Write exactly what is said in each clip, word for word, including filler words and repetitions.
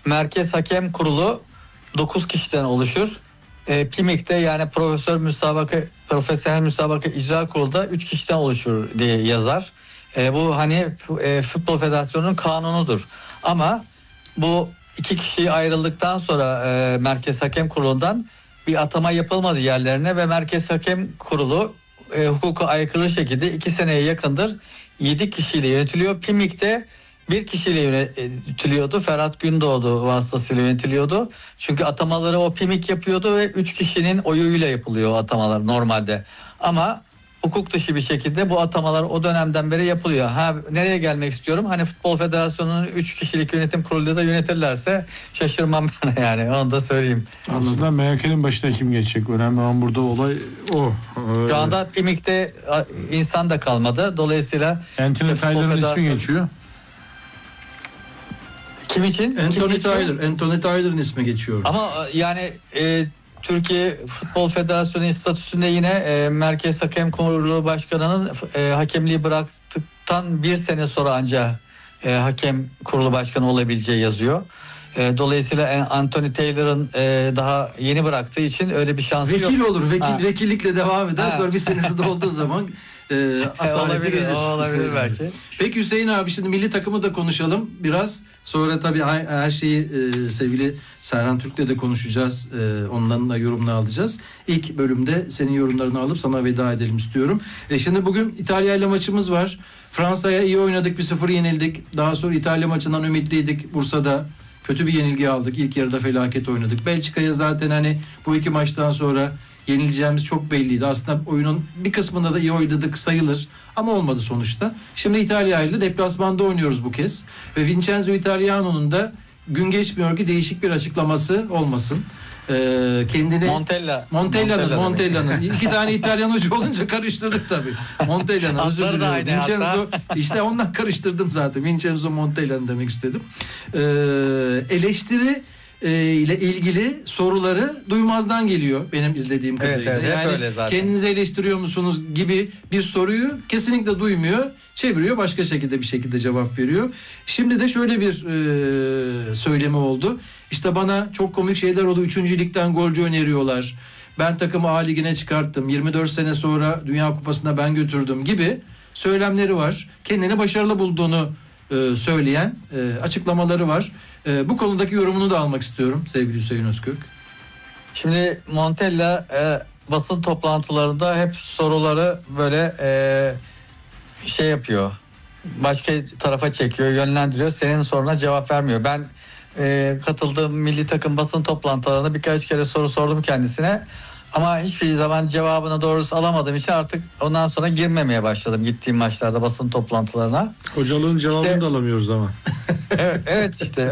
Merkez Hakem Kurulu dokuz kişiden oluşur. E, P M İ K'te yani Profesör Müsabaka Profesyonel Müsabaka İcra Kurulu'da üç kişiden oluşur diye yazar. E, bu hani e, Futbol Federasyonu'nun kanunudur. Ama bu iki kişi ayrıldıktan sonra e, Merkez Hakem Kurulu'ndan bir atama yapılmadı yerlerine ve Merkez Hakem Kurulu e, hukuka aykırı şekilde iki seneye yakındır yedi kişiyle yönetiliyor. P M İ K'te bir kişiyle yönetiliyordu. Ferhat Gündoğdu vasıtasıyla yönetiliyordu. Çünkü atamaları o P M İ K yapıyordu ve üç kişinin oyuyla yapılıyor atamalar normalde. Ama hukuk dışı bir şekilde bu atamalar o dönemden beri yapılıyor. Ha, nereye gelmek istiyorum? Hani Futbol Federasyonu'nun üç kişilik yönetim kurulu da yönetirlerse şaşırmam ben yani, onu da söyleyeyim. Aslında M H K'nin başına kim geçecek? Önemli olan burada olay o. Şu anda P M İ K'te insan da kalmadı. Dolayısıyla Anthony Taylor'ın ismi geçiyor. Kim için? Anthony Kim Taylor. Anthony Taylor'ın ismi geçiyor. Ama yani e, Türkiye Futbol Federasyonu statüsünde yine e, Merkez Hakem Kurulu Başkanı'nın e, hakemliği bıraktıktan bir sene sonra ancak e, Hakem Kurulu Başkanı olabileceği yazıyor. E, dolayısıyla Anthony Taylor'ın e, daha yeni bıraktığı için öyle bir şansı Vekil yok. Vekil olur. Vekil, ha. Vekillikle devam eder. Ha. Sonra bir senesi dolduğu zaman e, asaleti gelir. Olabilir belki. Peki Hüseyin abi, şimdi milli takımı da konuşalım biraz. Sonra tabii her şeyi e, sevgili Serhan Türk'le de konuşacağız. E, onların da yorumunu alacağız. İlk bölümde senin yorumlarını alıp sana veda edelim istiyorum. E, şimdi bugün İtalya ile maçımız var. Fransa'ya iyi oynadık, bir sıfır yenildik. Daha sonra İtalya maçından ümitliydik. Bursa'da kötü bir yenilgi aldık. İlk yarıda felaket oynadık. Belçika'ya zaten hani bu iki maçtan sonra yenileceğimiz çok belliydi. Aslında oyunun bir kısmında da iyi oynadık sayılır. Ama olmadı sonuçta. Şimdi İtalya ile deplasmanda oynuyoruz bu kez. Ve Vincenzo Italiano'nun da gün geçmiyor ki değişik bir açıklaması olmasın. Ee, kendini Montella Montella'nın Montella'nın iki tane İtalyan hoca olunca karıştırdık tabii. Montella'nın, özür diliyorum. Vincenzo, işte ondan karıştırdım zaten. Vincenzo Montella'nın demek istedim. Ee, eleştiri e, ile ilgili soruları duymazdan geliyor benim izlediğim kadarıyla. Evet, evet, yani öyle zaten. Kendinizi eleştiriyor musunuz gibi bir soruyu kesinlikle duymuyor. Çeviriyor, başka şekilde bir şekilde cevap veriyor. Şimdi de şöyle bir e, söylemi oldu. İşte bana çok komik şeyler oldu. Üçüncü ligden golcü öneriyorlar. Ben takımı A ligine çıkarttım. yirmi dört sene sonra Dünya Kupası'na ben götürdüm gibi söylemleri var. Kendini başarılı bulduğunu e, söyleyen e, açıklamaları var. E, bu konudaki yorumunu da almak istiyorum sevgili Hüseyin Özkök. Şimdi Montella e, basın toplantılarında hep soruları böyle e, şey yapıyor. Başka tarafa çekiyor, yönlendiriyor. Senin soruna cevap vermiyor. Ben e, katıldığım milli takım basın toplantılarında birkaç kere soru sordum kendisine. Ama hiçbir zaman cevabını doğrusu alamadığım için artık ondan sonra girmemeye başladım gittiğim maçlarda basın toplantılarına. Hocalığın cevabını işte, da alamıyoruz ama. evet, evet işte.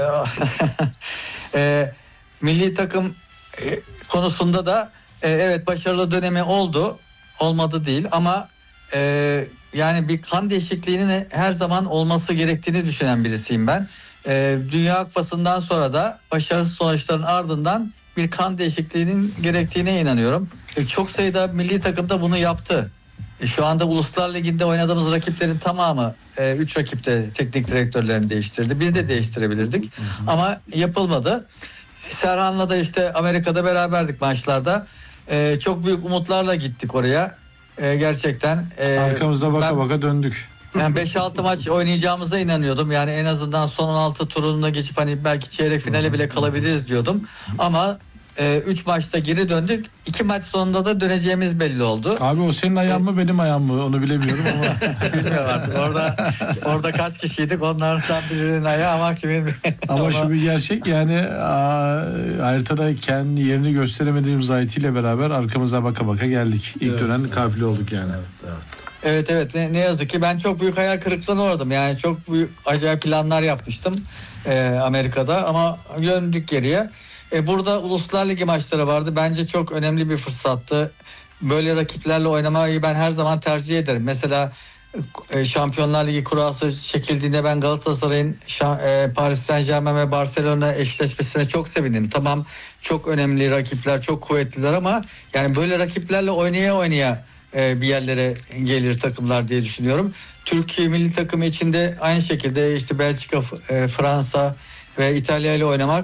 e, milli takım e, konusunda da e, evet başarılı dönemi oldu. Olmadı değil ama e, yani bir kan değişikliğinin her zaman olması gerektiğini düşünen birisiyim ben. E, Dünya Kupası'ndan sonra da başarısız sonuçların ardından bir kan değişikliğinin gerektiğine inanıyorum. E, çok sayıda milli takımda bunu yaptı. E, şu anda Uluslar Ligi'nde oynadığımız rakiplerin tamamı üç e, rakipte teknik direktörlerini değiştirdi. Biz de değiştirebilirdik. Hı hı. Ama yapılmadı. Serhan'la da işte Amerika'da beraberdik maçlarda. E, çok büyük umutlarla gittik oraya. E, gerçekten. E, Arkamıza baka ben, baka döndük. Yani beş altı maç oynayacağımıza inanıyordum. Yani en azından son on altı turuna geçip hani belki çeyrek finale bile kalabiliriz diyordum. Ama üç e, maçta geri döndük. iki maç sonunda da döneceğimiz belli oldu. Abi o senin ayağın mı benim ayağım mı onu bilemiyorum ama. Bilmiyorum artık. Orada orada kaç kişiydik onlardan birinin ayağı ama kimin. Ama, ama şu bir gerçek yani a, haritada kendi yerini gösteremediğimiz Zahit ile beraber arkamıza baka baka geldik. İlk evet, dönen evet, kafile olduk yani. Evet, evet. Evet evet ne, ne yazık ki ben çok büyük hayal kırıklığına uğradım. Yani çok büyük acayip planlar yapmıştım e, Amerika'da ama döndük geriye. E, burada Uluslar Ligi maçları vardı. Bence çok önemli bir fırsattı. Böyle rakiplerle oynamayı ben her zaman tercih ederim. Mesela e, Şampiyonlar Ligi kurası çekildiğinde ben Galatasaray'ın e, Paris Saint-Germain ve Barcelona eşleşmesine çok sevindim. Tamam çok önemli rakipler, çok kuvvetliler ama yani böyle rakiplerle oynaya oynaya bir yerlere gelir takımlar diye düşünüyorum. Türkiye milli takımı içinde aynı şekilde işte Belçika, Fransa ve İtalya ile oynamak